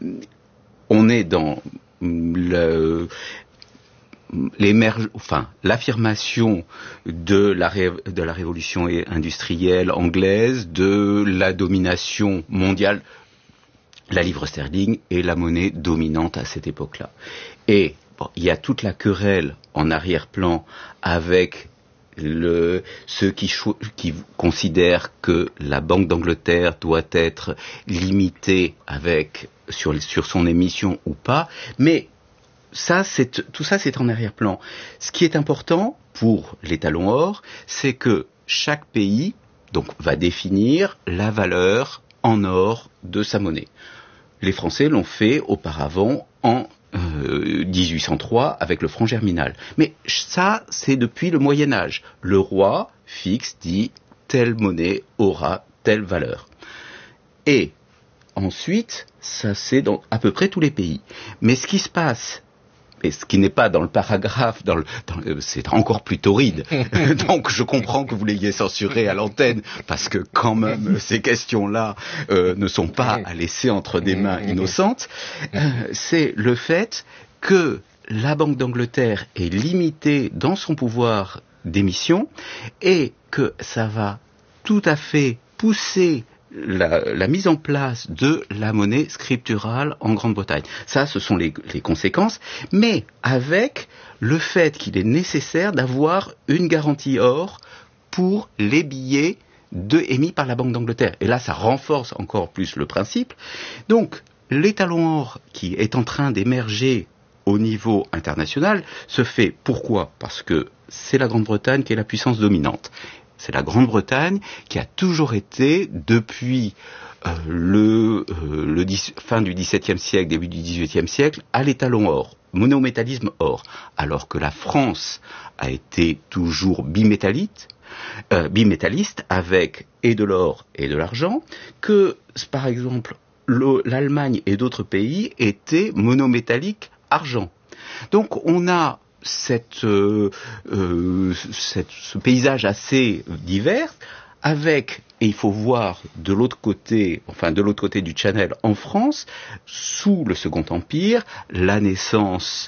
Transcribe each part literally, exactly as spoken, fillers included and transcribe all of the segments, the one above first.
on est dans le, enfin, l'affirmation de la, ré, de la révolution industrielle anglaise, de la domination mondiale. La livre sterling est la monnaie dominante à cette époque-là. Et bon, il y a toute la querelle en arrière-plan avec le, ceux qui, cho- qui considèrent que la Banque d'Angleterre doit être limitée avec, sur, sur son émission ou pas. Mais ça, c'est, tout ça, c'est en arrière-plan. Ce qui est important pour l'étalon or, c'est que chaque pays donc, va définir la valeur en or de sa monnaie. Les Français l'ont fait auparavant en euh, dix-huit cent trois avec le franc germinal. Mais ça, c'est depuis le Moyen-Âge. Le roi fixe, dit, telle monnaie aura telle valeur. Et ensuite, ça c'est dans à peu près tous les pays. Mais ce qui se passe, et ce qui n'est pas dans le paragraphe, dans le, dans le, c'est encore plus torride. Donc je comprends que vous l'ayez censuré à l'antenne, parce que quand même ces questions-là euh, ne sont pas à laisser entre des mains innocentes. Euh, c'est le fait que la Banque d'Angleterre est limitée dans son pouvoir d'émission et que ça va tout à fait pousser La, la mise en place de la monnaie scripturale en Grande-Bretagne. Ça, ce sont les, les conséquences, mais avec le fait qu'il est nécessaire d'avoir une garantie or pour les billets de, émis par la Banque d'Angleterre. Et là, ça renforce encore plus le principe. Donc, l'étalon or qui est en train d'émerger au niveau international se fait. Pourquoi ? Parce que c'est la Grande-Bretagne qui est la puissance dominante. C'est la Grande-Bretagne qui a toujours été, depuis euh, le, euh, le dix, fin du dix-septième siècle, début du dix-huitième siècle, à l'étalon or, monométallisme or, alors que la France a été toujours bimétallite, euh, bimétalliste avec et de l'or et de l'argent, que par exemple le, l'Allemagne et d'autres pays étaient monométalliques argent. Donc on a Cette, euh, euh, cette, ce paysage assez divers, avec, et il faut voir de l'autre côté, enfin de l'autre côté du Channel en France, sous le Second Empire, la naissance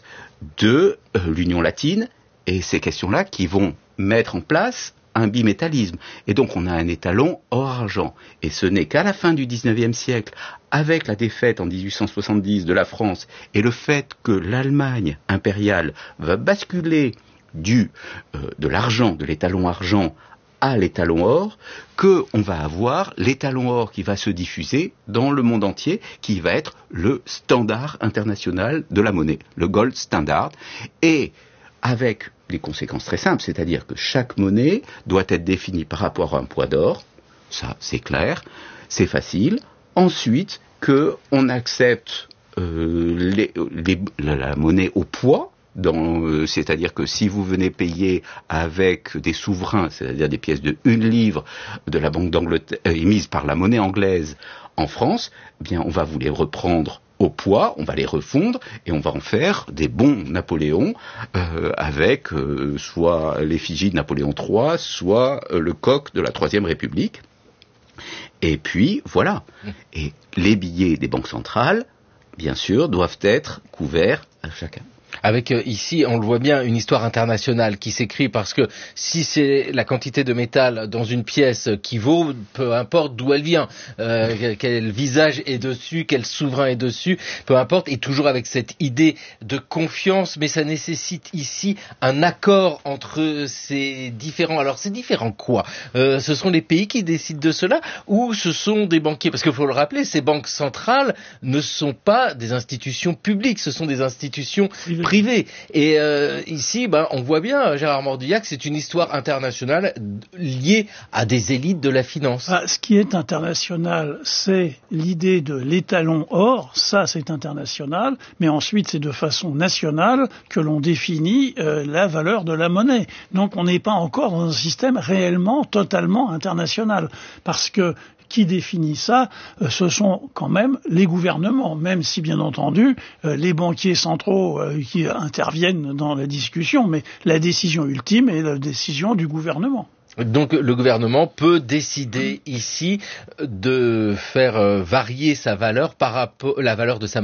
de euh, l'Union latine, et ces questions-là qui vont mettre en place un bimétallisme. Et donc on a un étalon or-argent. Et ce n'est qu'à la fin du dix-neuvième siècle, avec la défaite en dix-huit cent soixante-dix de la France, et le fait que l'Allemagne impériale va basculer du, euh, de l'argent, de l'étalon argent, à l'étalon or, qu'on va avoir l'étalon or qui va se diffuser dans le monde entier, qui va être le standard international de la monnaie, le gold standard, et avec des conséquences très simples, c'est-à-dire que chaque monnaie doit être définie par rapport à un poids d'or, ça c'est clair, c'est facile. Ensuite, qu'on accepte euh, les, les, la, la monnaie au poids, dans, euh, c'est-à-dire que si vous venez payer avec des souverains, c'est-à-dire des pièces de une livre de la Banque d'Angleterre, euh, émises par la monnaie anglaise en France, eh bien on va vous les reprendre au poids, on va les refondre et on va en faire des bons Napoléon euh, avec euh, soit l'effigie de Napoléon trois, soit euh, le coq de la Troisième République. Et puis voilà. Et les billets des banques centrales, bien sûr, doivent être couverts à chacun. Avec euh, ici, on le voit bien, une histoire internationale qui s'écrit, parce que si c'est la quantité de métal dans une pièce qui vaut, peu importe d'où elle vient, euh, quel visage est dessus, quel souverain est dessus, peu importe, et toujours avec cette idée de confiance, mais ça nécessite ici un accord entre ces différents... Alors c'est différent quoi euh, Ce sont les pays qui décident de cela, ou ce sont des banquiers? Parce qu'il faut le rappeler, ces banques centrales ne sont pas des institutions publiques, ce sont des institutions privées. Et euh, ici, ben, on voit bien, Gérard Mordillac, c'est une histoire internationale liée à des élites de la finance. Ah, ce qui est international, c'est l'idée de l'étalon or, ça c'est international, mais ensuite c'est de façon nationale que l'on définit euh, la valeur de la monnaie. Donc on n'est pas encore dans un système réellement, totalement international, parce que qui définit ça, euh, ce sont quand même les gouvernements, même si bien entendu euh, les banquiers centraux euh, qui interviennent dans la discussion, mais la décision ultime est la décision du gouvernement. Donc le gouvernement peut décider ici de faire varier sa valeur par rapport, la valeur de sa